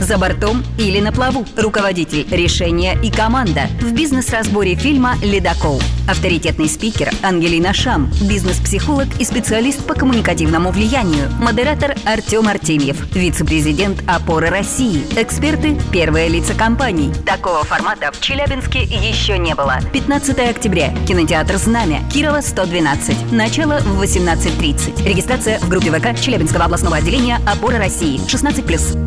За бортом или на плаву. Руководитель, решение и команда. В бизнес-разборе фильма «Ледокол». Авторитетный спикер Ангелина Шам. Бизнес-психолог и специалист по коммуникативному влиянию. Модератор Артем Артемьев. Вице-президент «Опоры России». Эксперты – первые лица компаний. Такого формата в Челябинске еще не было. 15 октября. Кинотеатр «Знамя». Кирова, 112. Начало в 18:30. Регистрация в группе ВК Челябинского областного отделения «Опора России». 16+.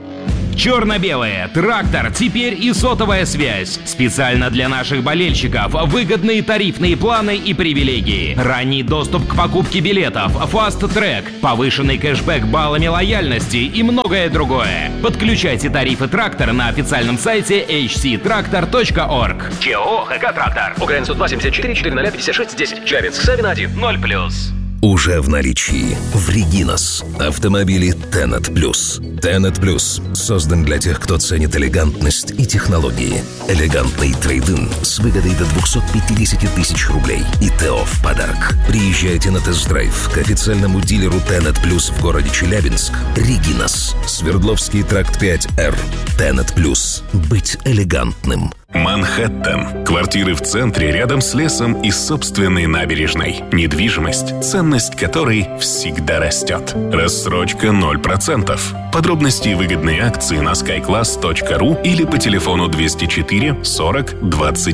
Черно-белое, трактор, теперь и сотовая связь. Специально для наших болельщиков. Выгодные тарифные планы и привилегии. Ранний доступ к покупке билетов, фаст-трек, повышенный кэшбэк баллами лояльности и многое другое. Подключайте тарифы трактора на официальном сайте hctractor.org. ЧО ХК «Трактор». УКН 102-74 400 56 10. Челябинск, Савина 1, 0+. Уже в наличии в Регинас автомобили Tenet Plus. Tenet Plus создан для тех, кто ценит элегантность и технологии. Элегантный трейд-ин с выгодой до 250 тысяч рублей и ТО в подарок. Приезжайте на тест-драйв к официальному дилеру Tenet Plus в городе Челябинск. Регинас. Свердловский тракт 5Р. Tenet Plus. Быть элегантным. Манхэттен. Квартиры в центре, рядом с лесом и собственной набережной. Недвижимость, ценность которой всегда растет. Рассрочка 0%. Подробности и выгодные акции на skyclass.ru или по телефону 204 40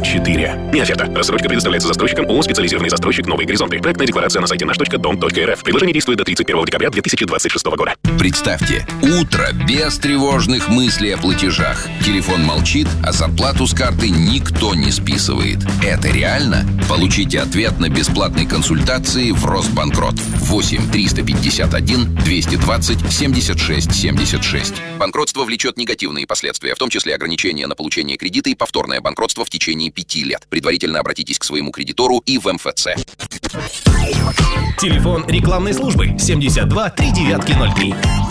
24. Не оферта. Рассрочка предоставляется застройщикам ООО «Специализированный застройщик Новые горизонты». Проектная декларация на сайте наш.дом.рф. Предложение действует до 31 декабря 2026 года. Представьте, утро без тревожных мыслей о платежах. Телефон молчит, а зарплату с карты никто не списывает. Это реально? Получите ответ на бесплатной консультации в Росбанкрот. 8 351 220 76 76. Банкротство влечет негативные последствия, в том числе ограничения на получение кредита и повторное банкротство в течение 5 лет. Предварительно обратитесь к своему кредитору и в МФЦ. Телефон рекламной службы 72 3903.